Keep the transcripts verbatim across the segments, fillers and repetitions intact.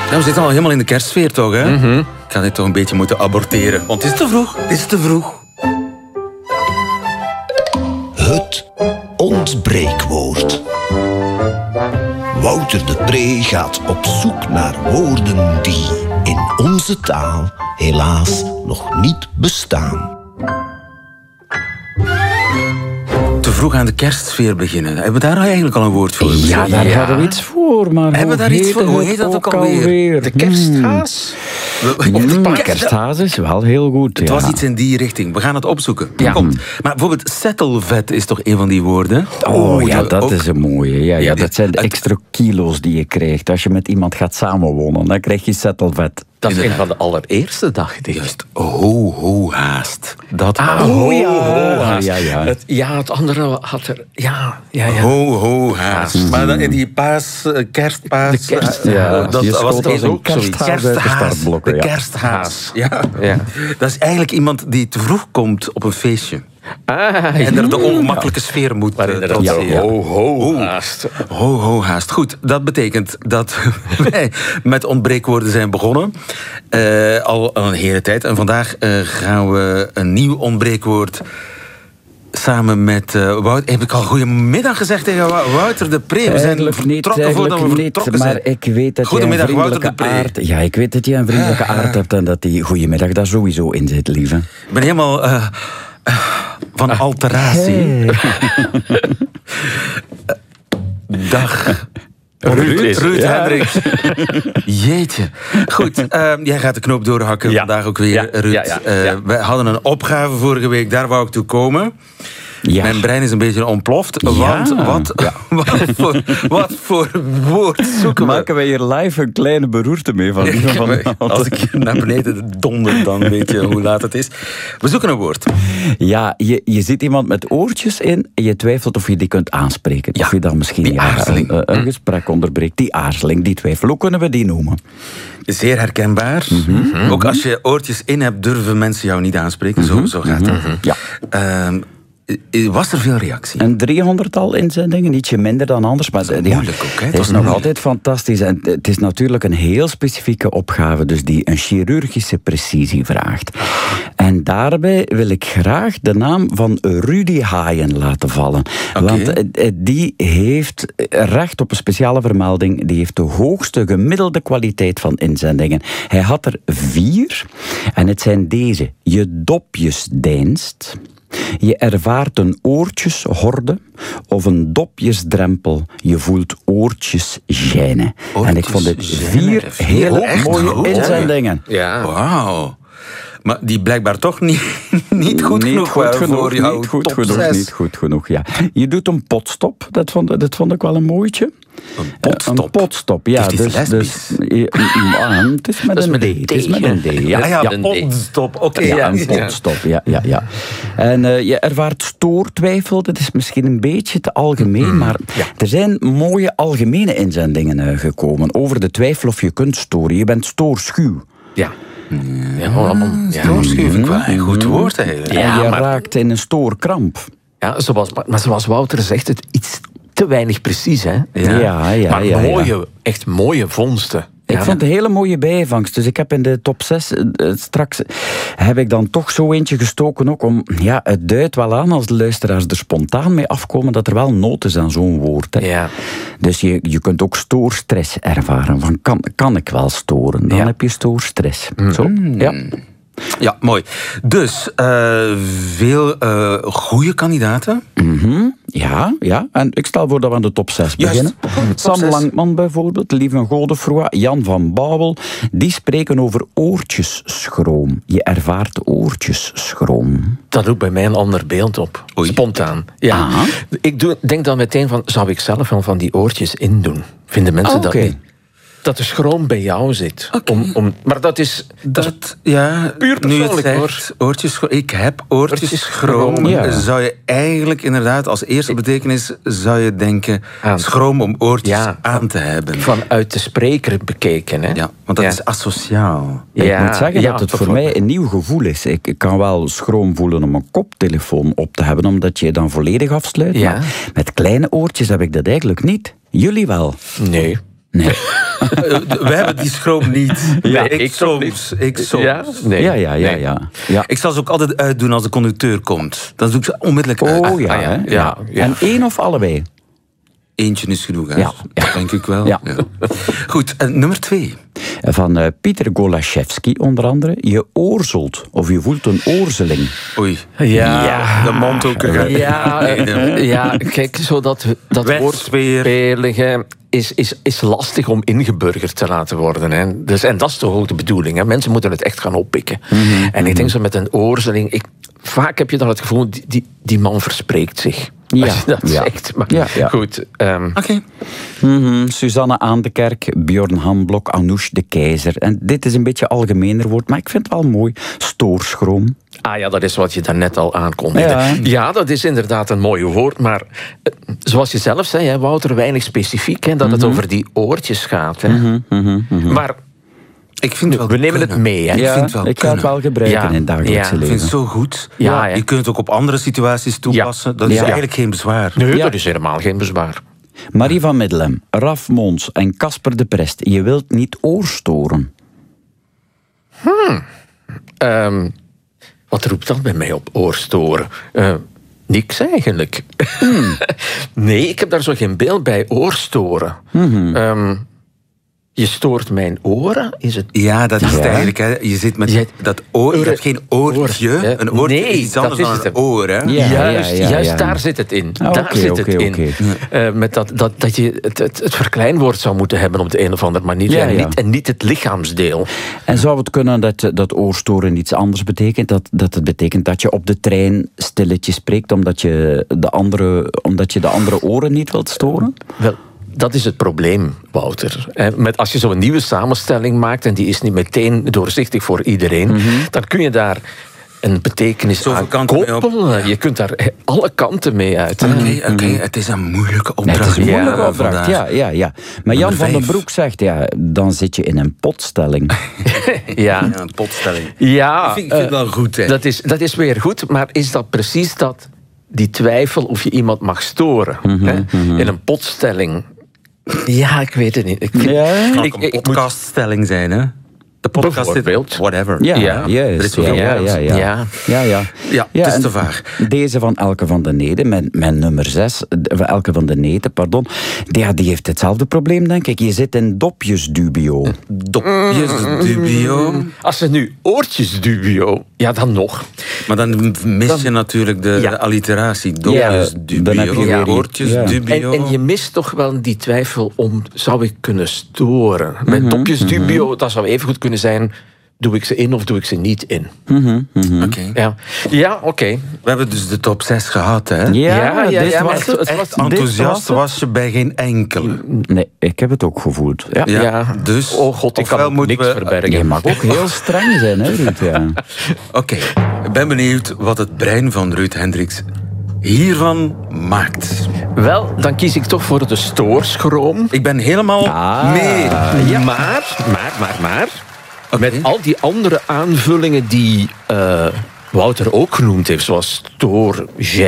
Ja, we zitten al helemaal in de kerstsfeer, toch, hè? Mm-hmm. Ik ga dit toch een beetje moeten aborteren. Want het is te vroeg. Het is te vroeg. Het ontbreekwoord. Wouter de Pre gaat op zoek naar woorden die in onze taal helaas nog niet bestaan. Te vroeg aan de kerstsfeer beginnen. Hebben we daar eigenlijk al een woord voor? Ja, daar Ja. hadden we iets voor, maar Hebben we hoe daar iets voor? heette Hoe het heet dat ook alweer? alweer? De kersthaas? We- Hmm. Of de Mm, kerst- kersthaas is wel heel goed. Het ja. was iets in die richting. We gaan het opzoeken. Ja. Komt. Maar bijvoorbeeld settelvet is toch een van die woorden? Oh ja, dat ook. is een mooie. Ja, ja, Ja, dat zijn de het- extra kilo's die je krijgt. Als je met iemand gaat samenwonen, dan krijg je settelvet. Dat is een van de allereerste, dacht ik. Juist. Ho, ho, haast. Dat Ah, ho, oh ja. ho, Ja, haast. ja, ja. Het, ja, het andere had er... Ja, ja, ja. Ho, ho, haast. Maar dan, die paas, eh, kerstpaas... De kerst- eh, ja, dat je was schoot als een ook zoiets. kersthaas uit de startblokken, De ja. kersthaas. Ja. Ja. Dat is eigenlijk iemand die te vroeg komt op een feestje. Ah, En er de ongemakkelijke sfeer moet maar eh, inderdaad, trotseren. ho, ho, haast. Ho, ho, haast. Goed, dat betekent dat wij met ontbreekwoorden zijn begonnen. Eh, al een hele tijd. En vandaag eh, gaan we een nieuw ontbreekwoord... Samen met uh, Wouter... Heb ik al goedemiddag gezegd tegen Wou- Wouter de Pre? We zijn Eigenlijk niet, vertrokken voordat we eigenlijk niet, vertrokken maar zijn. ik weet dat je een Goedemiddag, Wouter vriendelijke de Pre. aard... Ja, ik weet dat je een vriendelijke aard hebt en dat die goedemiddag daar sowieso in zit, lieve. Ik ben helemaal uh, uh, van alteratie. Hey. Dag. Ruud is- Ruud ja. Hendricks. Jeetje. Goed, uh, jij gaat de knoop doorhakken Ja. vandaag ook weer, Ja, Ruud. ja, ja, Uh, ja. we hadden een opgave vorige week, daar wou ik toe komen. Ja. Mijn brein is een beetje ontploft. Ja. Want wat, wat, voor, wat voor woord zoeken we? Maken wij hier live een kleine beroerte mee van Lieve van Ja, als ik hier naar beneden donder, dan weet je hoe laat het is. We zoeken een woord. Ja, je, je ziet iemand met oortjes in en je twijfelt of je die kunt aanspreken. Ja, Of je dan misschien die ja, aarzeling. een, een gesprek onderbreekt. Die aarzeling, die twijfel. Hoe kunnen we die noemen? Zeer herkenbaar. Mhm. Ook als je oortjes in hebt, durven mensen jou niet aanspreken. Zo, zo gaat het. Ja. Ehm, was er veel reactie? Een driehonderdtal inzendingen, ietsje minder dan anders. Maar ja, moeilijk ook, hè? Het Dat is is nog moeilijk. altijd fantastisch. En het is natuurlijk een heel specifieke opgave, dus die een chirurgische precisie vraagt. En daarbij wil ik graag de naam van Rudy Haaien laten vallen. Oké. Want eh, eh, die heeft recht op een speciale vermelding. Die heeft de hoogste gemiddelde kwaliteit van inzendingen. Hij had er vier. En het zijn deze. Je dopjes deinst. Je ervaart een oortjeshorde of een dopjesdrempel. Je voelt oortjes gênen. En ik vond dit Oortjes vier gênen. hele Echt mooie goed, hè? inzendingen. Ja. Wauw. Maar die blijkbaar toch niet, niet goed niet genoeg goed waren genoeg, voor jou. niet goed top genoeg, zes. niet goed genoeg, ja. Je doet een potstop, dat vond, dat vond ik wel een mooitje. Een potstop. Eh, Een potstop, ja. Heeft iets Dus, lesbisch. dus, ja, ah, het is met Dat is een met D. een Het is D, met een D, ja. Ah ja, ja. een potstop. Oké. Ja, ja. een potstop, ja, ja, ja. En uh, je ervaart stoortwijfel, dat is misschien een beetje te algemeen, maar er zijn mooie algemene inzendingen uh, gekomen over de twijfel of je kunt storen. Je bent stoorschuw. Ja. Ja, allemaal. Ja. Stoorschuw vind ik wel een goed woord eigenlijk. Ja, en je maar- raakt in een stoorkramp. Ja, zoals, maar, maar zoals Wouter zegt, het iets te weinig precies, hè? Ja, ja, ja. maar ja, ja. mooie, echt mooie vondsten. Ik Ja. vond het een hele mooie bijvangst. Dus ik heb in de top zes uh, straks heb ik dan toch zo eentje gestoken ook om, ja, het duidt wel aan als de luisteraars er spontaan mee afkomen dat er wel nood is aan zo'n woord. Hè. Ja. Dus je, je kunt ook stoorstress ervaren. Van kan, kan ik wel storen? Dan Ja. heb je stoorstress. Zo? Ja. Ja, mooi. Dus, uh, veel uh, goede kandidaten. Mm-hmm. Ja, ja. En ik stel voor dat we aan de top zes Juist. beginnen. Top Sam zes. Langman bijvoorbeeld, Lieve Godefroy, Jan van Bouwel, die spreken over oortjesschroom. Je ervaart oortjesschroom. Dat doet bij mij een ander beeld op. Oei. Spontaan. Ja. Ah. Ik doe, denk dan meteen van, zou ik zelf wel van die oortjes indoen? Vinden mensen Ah, dat oké. niet? Dat de schroom bij jou zit. Oké. Om, om, maar dat is... Dat is Dat, ja, puur nu je het persoonlijk, zegt, oortjesschroom. Ik heb oortjesschroom. Oortjesschroom. Ja. Zou je eigenlijk inderdaad als eerste betekenis zou je denken Aan. schroom om oortjes Ja. aan te hebben. vanuit de spreker bekeken. Hè? Ja, want dat Ja. is asociaal. Ik Ja, moet zeggen ja, dat het toch voor wel. mij een nieuw gevoel is. Ik ik kan wel schroom voelen om een koptelefoon op te hebben, omdat je je dan volledig afsluit. Ja. Maar met kleine oortjes heb ik dat eigenlijk niet. Jullie wel? Nee. Nee. We hebben die schroom niet. Ja, ik, ik soms. niet. Ik soms. Ja? Nee. Ja, ja, ja, Nee. ja. ja. Ik zal ze ook altijd uitdoen als de conducteur komt. Dan doe ik ze onmiddellijk uit. Oh ja, Ah, ja. hè? Ja, ja. En één of allebei? Eentje is genoeg, hè? Ja, ja. Denk ik wel. Ja. Goed, en nummer twee. Van uh, Pieter Golashevski onder andere. Je oorzelt of je voelt een oorzeling. Oei. Ja. De mond ook. Ja, eh, ja, kijk, zo dat, dat Wensfeer. woordspelige is, is, is lastig om ingeburgerd te laten worden. Hè. Dus, en dat is toch ook de bedoeling. Hè. Mensen moeten het echt gaan oppikken. Mm-hmm. En ik denk zo met een oorzeling... Ik, vaak heb je dan het gevoel, die, die, die man verspreekt zich. Ja, Als je dat ja. zegt. Maar Ja, ja. goed... Um, Oké. Mm-hmm. Suzanne Aan de Kerk, Bjorn Hamblok, Anoush de Keizer. En dit is een beetje algemener woord, maar ik vind het wel mooi. Stoorschroom. Ah ja, dat is wat je daarnet al aankondigde. Ja. Ja, dat is inderdaad een mooi woord. Maar eh, zoals je zelf zei, hè, Wouter, weinig specifiek. Hè, dat het over die oortjes gaat. Hè. Maar Ik vind het wel we nemen het kunnen. mee. Hè. Ik Ja, vind het wel ik ga het kunnen. wel gebruiken Ja, in het dagelijkse ja. Ik leven. vind het zo goed. Ja, hè. Je kunt het ook op andere situaties toepassen. Dat is Ja. eigenlijk geen bezwaar. Nee, Ja. dat is helemaal geen bezwaar. Marie van Middelhem, Raf Mons en Casper de Prest. Je wilt niet oorstoren. Um, wat roept dat bij mij op, oorstoren? Uh, niks eigenlijk. Nee, ik heb daar zo geen beeld bij, oorstoren. Um, je stoort mijn oren, is het... Ja, dat is het Ja. eigenlijk. Hè. Je zit met Je- dat oor. Je Oor- hebt geen oortje. oor, hè. Een oortje Nee, is iets anders dat is dan het. een oor. Hè. Ja. juist, ja, juist ja. daar zit het in. Ah, daar oké, zit oké, het in. oké. Uh, met dat, dat, dat je het, het, het verkleinwoord zou moeten hebben op de een of andere manier. Ja, en, ja. niet, en niet het lichaamsdeel. En zou het kunnen dat, dat oorstoren iets anders betekent? Dat, dat het betekent dat je op de trein stilletjes spreekt omdat je de andere, omdat je de andere oren niet wilt storen? Wel, dat is het probleem, Wouter. Eh, Met, als je zo'n nieuwe samenstelling maakt, en die is niet meteen doorzichtig voor iedereen, dan kun je daar een betekenis Zoveel aan kanten mee op. koppelen. Je kunt daar eh, alle kanten mee uit. Oké, oké. Het is een moeilijke Nee, opdracht. het is een moeilijke Ja, opdracht. vandaag. Ja, ja, ja. Maar Jan Nummer van den vijf. Broek zegt, ja, dan zit je in een potstelling. Ja. Ja, een potstelling. Ja, Ik vind, ik vind het wel goed, hè. dat is, dat is weer goed, maar is dat precies dat, die twijfel of je iemand mag storen? hè? In een potstelling. Ja, ik weet het niet. Ik, vind- Ja. Het kan ik, ook ik, een ik moet- podcaststelling zijn, hè? De podcast zit... Bijvoorbeeld. Whatever. Ja, Ja. juist. Er is zoveel ja, ja, ja, ja. Ja. ja, ja. Ja, het is en te vaag. Deze van Elke van den Neden, mijn, mijn nummer zes, van Elke van den Neten, pardon. Ja, die heeft hetzelfde probleem, denk ik. Je zit in dopjesdubio. Dopjes, dubio. Als ze nu oortjes dubio, ja, dan nog. Maar dan mis je natuurlijk de, Ja. de alliteratie. Ja, Dopjes, dubio. dan heb je weer die- Oortjes, ja. En, dubio. en je mist toch wel die twijfel om, zou ik kunnen storen? Met dopjes dubio, dat zou even goed kunnen zijn, doe ik ze in of doe ik ze niet in? Oké. Ja, ja oké. We hebben dus de top zes gehad, hè? Ja, ja, dit ja, maar was het- het. het Echt was- enthousiast dit was was je bij geen enkele. Nee, ik heb het ook gevoeld. Ja. Ja, Ja. dus... Oh god, ik kan ofwel ook moeten niks we- verbergen. Je mag ook heel streng zijn, hè, Ruud? Ja. Oké, ik ben benieuwd wat het brein van Ruud Hendricks hiervan maakt. Wel, dan kies ik toch voor de stoorschroom. Ik ben helemaal Ah. mee. Ja. Maar, maar, maar, maar... Oké. Met al die andere aanvullingen die eh, Wouter ook genoemd heeft, zoals stoor,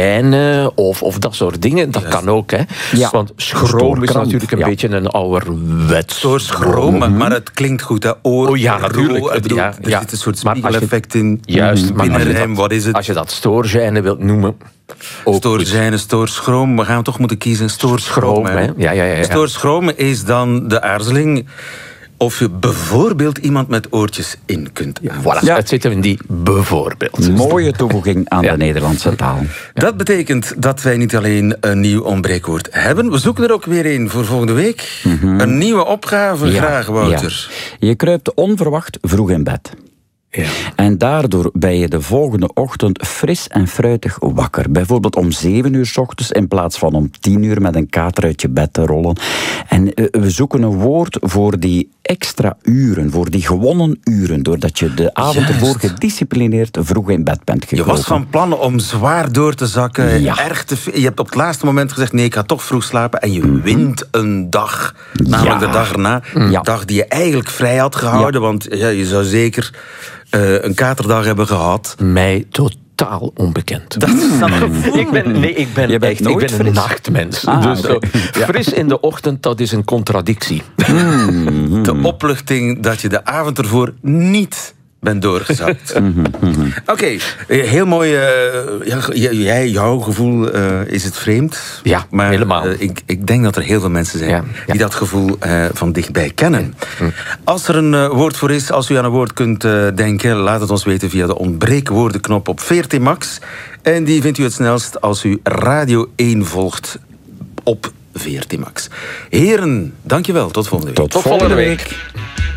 gêne of, of dat soort dingen, dat kan ook, hè. Ja. Want schroom is Stoorkramp, natuurlijk een ja. beetje een ouderwets. Stoorschroom, maar, maar het klinkt goed. Hè? Oor, Oh ja, natuurlijk. ro, ik bedoel, Ja, er ja. zit een soort Maar als je- spiegeleffect in. Juist, maar als je, Binnenrijm, dat, wat is het? als je dat stoorgêne wilt noemen, ook goed. Stoorzijne, stoorschroom. We gaan toch moeten kiezen. Stoorschroom. Schroom, hè. Ja, ja, ja, ja. Stoorschroom is dan de aarzeling of je bijvoorbeeld iemand met oortjes in kunt Voilà, Ja. het zit hem in die bijvoorbeeld. Mooie toevoeging aan Ja. de Nederlandse taal. Dat betekent dat wij niet alleen een nieuw ontbreekwoord hebben. We zoeken er ook weer een voor volgende week. Een nieuwe opgave, Ja, graag, Wouter. ja. Je kruipt onverwacht vroeg in bed. Ja. En daardoor ben je de volgende ochtend fris en fruitig wakker. Bijvoorbeeld om zeven uur 's ochtends in plaats van om tien uur met een kater uit je bed te rollen. En eh, we zoeken een woord voor die extra uren, voor die gewonnen uren, doordat je de avond Juist. ervoor gedisciplineerd vroeg in bed bent Je gekropen. was van plan om zwaar door te zakken. Ja. Erg te, ve- je hebt op het laatste moment gezegd, nee, ik ga toch vroeg slapen. En je wint een dag. Namelijk Ja. de dag erna. Ja. Een dag die je eigenlijk vrij had gehouden. Want ja, je zou zeker eh, een katerdag hebben gehad. Mij totaal totaal onbekend. Dat snap ik. Ik ben, nee, ik ben, Je bent echt, ik nooit ben een fris. nachtmens. Ah, dus oké. zo, fris in de ochtend, dat is een contradictie. De opluchting dat je de avond ervoor niet bent doorgezakt. Oké, okay, heel mooi. Uh, ja, jij, jouw gevoel uh, is het vreemd. Ja, maar helemaal. Uh, ik, ik denk dat er heel veel mensen zijn ja, ja. die dat gevoel uh, van dichtbij kennen. Ja. Als er een uh, woord voor is, als u aan een woord kunt uh, denken, laat het ons weten via de ontbreekwoordenknop op V R T Max. En die vindt u het snelst als u Radio één volgt op V R T Max. Heren, dankjewel. Tot volgende week. Tot, Tot volgende week. week.